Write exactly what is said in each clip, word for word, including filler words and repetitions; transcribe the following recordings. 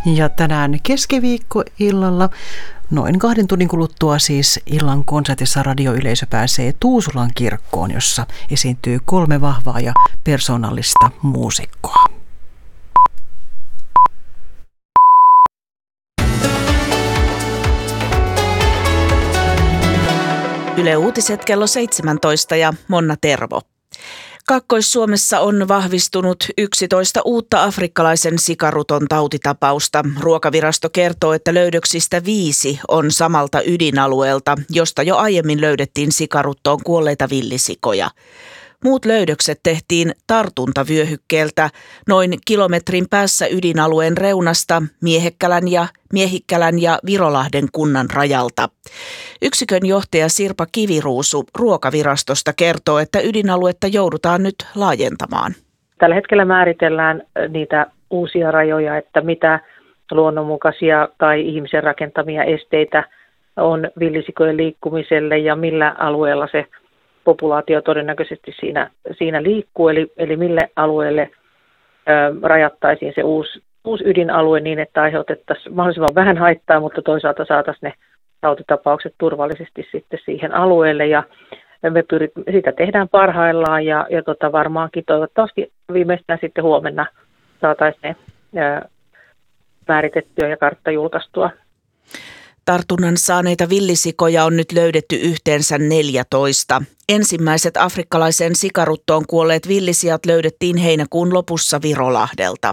Ja tänään keskiviikkoillalla, noin kahden tunnin kuluttua siis illan konsertissa radioyleisö pääsee Tuusulan kirkkoon, jossa esiintyy kolme vahvaa ja persoonallista muusikkoa. Yle Uutiset kello seitsemäntoista ja Monna Tervo. Kaakkois-Suomessa on vahvistunut yksitoista uutta afrikkalaisen sikaruton tautitapausta. Ruokavirasto kertoo, että löydöksistä viisi on samalta ydinalueelta, josta jo aiemmin löydettiin sikaruttoon kuolleita villisikoja. Muut löydökset tehtiin tartuntavyöhykkeeltä noin kilometrin päässä ydinalueen reunasta Miehekkälän ja, Miehikkälän ja Virolahden kunnan rajalta. Yksikön johtaja Sirpa Kiviruusu Ruokavirastosta kertoo, että ydinaluetta joudutaan nyt laajentamaan. Tällä hetkellä määritellään niitä uusia rajoja, että mitä luonnonmukaisia tai ihmisen rakentamia esteitä on villisikojen liikkumiselle ja millä alueella se populaatio todennäköisesti siinä, siinä liikkuu, eli, eli mille alueelle ö, rajattaisiin se uusi, uusi ydinalue niin, että aiheutettaisiin mahdollisimman vähän haittaa, mutta toisaalta saataisiin ne tautitapaukset turvallisesti sitten siihen alueelle. Ja me pyrit, sitä tehdään parhaillaan ja, ja tota varmaankin toivottavasti viimeistään sitten huomenna saataisiin ne ö, määritettyä ja kartta julkaistua. Tartunnan saaneita villisikoja on nyt löydetty yhteensä neljätoista. Ensimmäiset afrikkalaisen sikaruttoon kuolleet villisijat löydettiin heinäkuun lopussa Virolahdelta.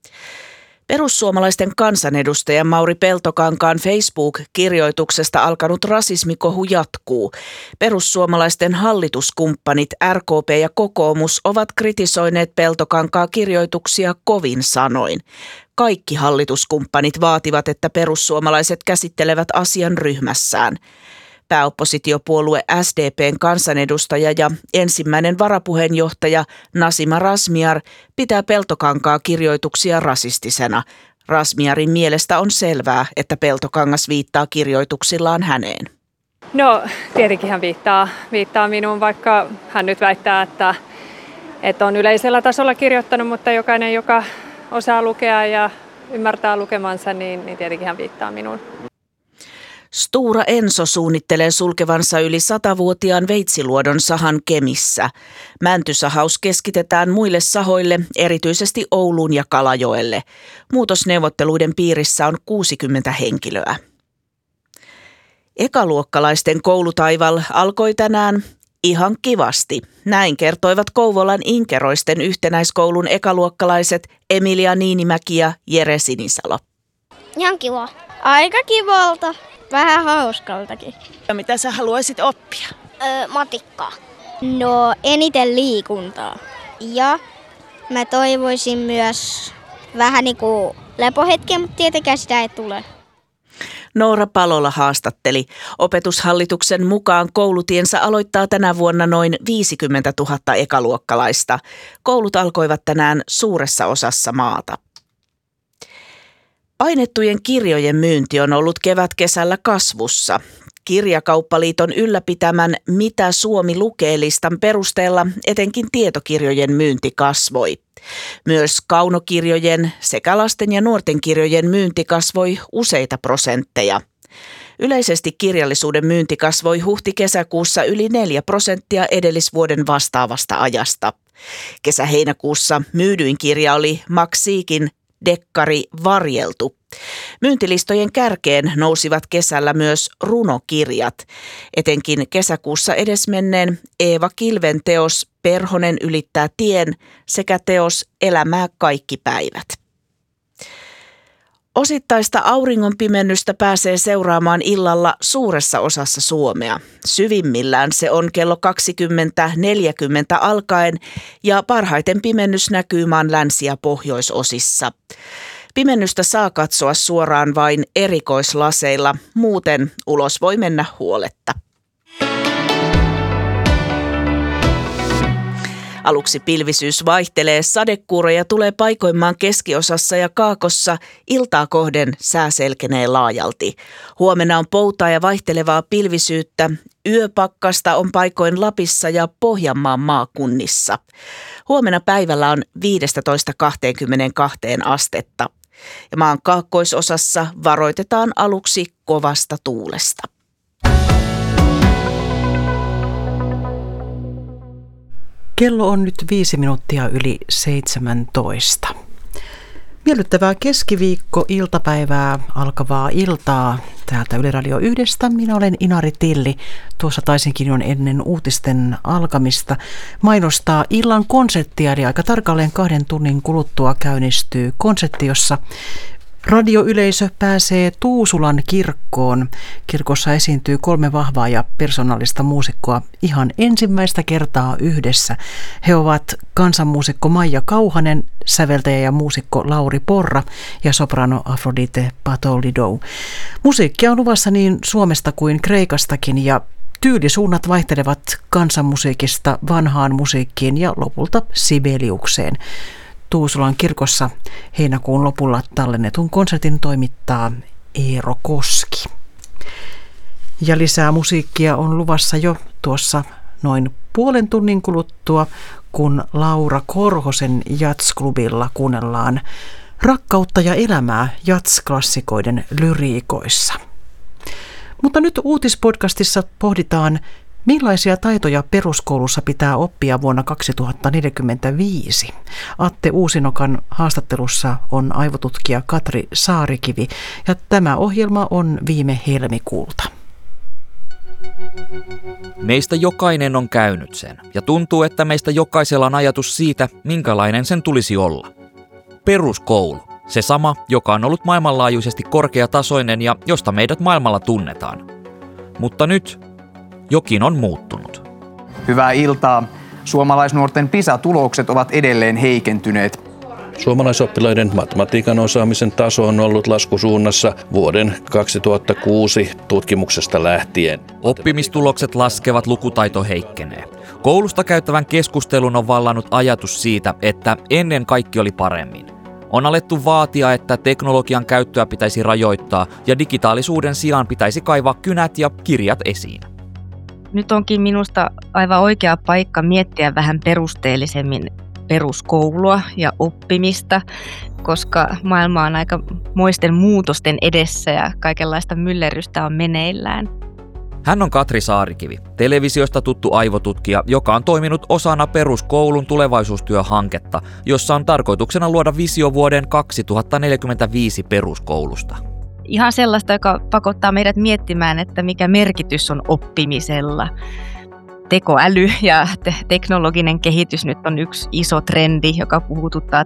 Perussuomalaisten kansanedustaja Mauri Peltokankaan Facebook-kirjoituksesta alkanut rasismikohu jatkuu. Perussuomalaisten hallituskumppanit R K P ja kokoomus ovat kritisoineet Peltokankaan kirjoituksia kovin sanoin. Kaikki hallituskumppanit vaativat, että perussuomalaiset käsittelevät asian ryhmässään. Pääoppositiopuolue S D P:n kansanedustaja ja ensimmäinen varapuheenjohtaja Nasima Razmyar pitää Peltokankaan kirjoituksia rasistisena. Razmyarin mielestä on selvää, että Peltokangas viittaa kirjoituksillaan häneen. No tietenkin hän viittaa, viittaa minuun, vaikka hän nyt väittää, että, että on yleisellä tasolla kirjoittanut, mutta jokainen, joka osaa lukea ja ymmärtää lukemansa, niin, niin tietenkin hän viittaa minuun. Stora Enso suunnittelee sulkevansa yli satavuotiaan Veitsiluodon sahan Kemissä. Mäntysahaus keskitetään muille sahoille, erityisesti Ouluun ja Kalajoelle. Muutosneuvotteluiden piirissä on kuusikymmentä henkilöä. Ekaluokkalaisten koulutaival alkoi tänään ihan kivasti. Näin kertoivat Kouvolan Inkeroisten yhtenäiskoulun ekaluokkalaiset Emilia Niinimäki ja Jere Sinisalo. Ihan kiva. Aika kivalta. Vähän hauskaltakin. Ja mitä sä haluaisit oppia? Öö, matikkaa. No eniten liikuntaa. Ja mä toivoisin myös vähän niinku lepohetkeä, mutta tietenkään sitä ei tule. Noora Palola haastatteli. Opetushallituksen mukaan koulutiensä aloittaa tänä vuonna noin viisikymmentätuhatta ekaluokkalaista. Koulut alkoivat tänään suuressa osassa maata. Painettujen kirjojen myynti on ollut kevätkesällä kasvussa. Kirjakauppaliiton ylläpitämän Mitä Suomi lukee -listan perusteella etenkin tietokirjojen myynti kasvoi. Myös kaunokirjojen sekä lasten ja nuorten kirjojen myynti kasvoi useita prosentteja. Yleisesti kirjallisuuden myynti kasvoi huhti-kesäkuussa yli neljä prosenttia edellisvuoden vastaavasta ajasta. Kesä-heinäkuussa myydyin kirja oli Max Siekin dekkari Varjeltu. Myyntilistojen kärkeen nousivat kesällä myös runokirjat. Etenkin kesäkuussa edesmenneen Eeva Kilven teos Perhonen ylittää tien sekä teos Elämää kaikki päivät. Osittaista auringonpimennystä pääsee seuraamaan illalla suuressa osassa Suomea. Syvimmillään se on kello kaksikymmentä neljäkymmentä alkaen ja parhaiten pimennys näkyy maan länsi- ja pohjoisosissa. Pimennystä saa katsoa suoraan vain erikoislaseilla, muuten ulos voi mennä huoletta. Aluksi pilvisyys vaihtelee, sadekuuroja tulee paikoimmaan keskiosassa ja kaakossa, iltaa kohden sää selkenee laajalti. Huomenna on poutaa ja vaihtelevaa pilvisyyttä, yöpakkasta on paikoin Lapissa ja Pohjanmaan maakunnissa. Huomenna päivällä on viisitoista kaksikymmentäkaksi astetta. Ja maan kaakkoisosassa varoitetaan aluksi kovasta tuulesta. Kello on nyt viisi minuuttia yli seitsemäntoista. Miellyttävää keskiviikko-iltapäivää alkavaa iltaa täältä Yle Radio yhdestä. Minä olen Inari Tilli. Tuossa taisinkin jo ennen uutisten alkamista mainostaa illan konserttia, eli aika tarkalleen kahden tunnin kuluttua käynnistyy konsertti, jossa radioyleisö pääsee Tuusulan kirkkoon. Kirkossa esiintyy kolme vahvaa ja persoonallista muusikkoa ihan ensimmäistä kertaa yhdessä. He ovat kansanmuusikko Maija Kauhanen, säveltäjä ja muusikko Lauri Porra ja soprano Afrodite Patoulidou. Musiikkia on luvassa niin Suomesta kuin Kreikastakin ja tyylisuunnat vaihtelevat kansanmusiikista vanhaan musiikkiin ja lopulta Sibeliukseen. Tuusulan kirkossa heinäkuun lopulla tallennetun konsertin toimittaa Eero Koski. Ja lisää musiikkia on luvassa jo tuossa noin puolen tunnin kuluttua, kun Laura Korhosen Jats-klubilla kuunnellaan Rakkautta ja elämää jats-klassikoiden lyriikoissa. Mutta nyt uutispodcastissa pohditaan, millaisia taitoja peruskoulussa pitää oppia vuonna kaksituhattaneljäkymmentäviisi? Atte Uusinokan haastattelussa on aivotutkija Katri Saarikivi ja tämä ohjelma on viime helmikuulta. Meistä jokainen on käynyt sen ja tuntuu, että meistä jokaisella on ajatus siitä, minkälainen sen tulisi olla. Peruskoulu, se sama, joka on ollut maailmanlaajuisesti korkeatasoinen ja josta meidät maailmalla tunnetaan. Mutta nyt jokin on muuttunut. Hyvää iltaa. Suomalaisnuorten PISA-tulokset ovat edelleen heikentyneet. Suomalaisoppilaiden matematiikan osaamisen taso on ollut laskusuunnassa vuoden kaksituhattakuusi tutkimuksesta lähtien. Oppimistulokset laskevat, lukutaito heikkenee. Koulusta käyttävän keskustelun on vallannut ajatus siitä, että ennen kaikki oli paremmin. On alettu vaatia, että teknologian käyttöä pitäisi rajoittaa ja digitaalisuuden sijaan pitäisi kaivaa kynät ja kirjat esiin. Nyt onkin minusta aivan oikea paikka miettiä vähän perusteellisemmin peruskoulua ja oppimista, koska maailma on aika moisten muutosten edessä ja kaikenlaista myllerrystä on meneillään. Hän on Katri Saarikivi, televisiosta tuttu aivotutkija, joka on toiminut osana peruskoulun tulevaisuustyöhanketta, jossa on tarkoituksena luoda visio vuoden kaksituhattaneljäkymmentäviisi peruskoulusta. Ihan sellaista, joka pakottaa meidät miettimään, että mikä merkitys on oppimisella. Tekoäly ja te- teknologinen kehitys nyt on yksi iso trendi, joka puhututtaa